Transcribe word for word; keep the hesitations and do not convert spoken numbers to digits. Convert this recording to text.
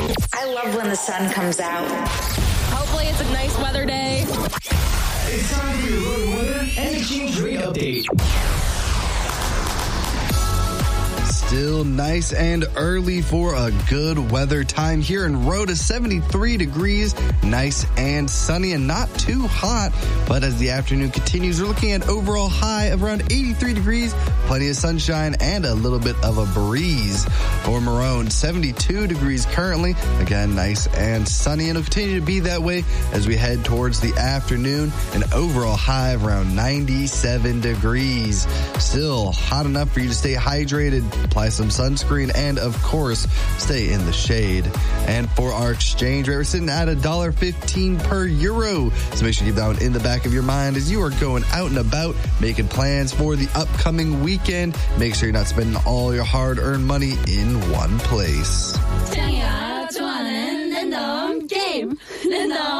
I love when the sun comes out. Hopefully it's a nice weather day. It's time for your road weather and exchange rate update. Still nice and early for a good weather time here in Rhoda. seventy-three degrees, nice and sunny and not too hot. But as the afternoon continues, we're looking at overall high of around eighty-three degrees, plenty of sunshine and a little bit of a breeze. For Marone, seventy-two degrees currently. Again, nice and sunny, and it'll continue to be that way as we head towards the afternoon. An overall high of around ninety-seven degrees. Still hot enough for you to stay hydrated, apply some sunscreen, and of course, stay in the shade. And for our exchange rate, we're sitting at one dollar fifteen per euro. So make sure you keep that one in the back of your mind as you are going out and about, making plans for the upcoming weekend. Make sure you're not spending all your hard-earned money in one place. 짱이야, 좋아하는 랜덤 게임. 랜덤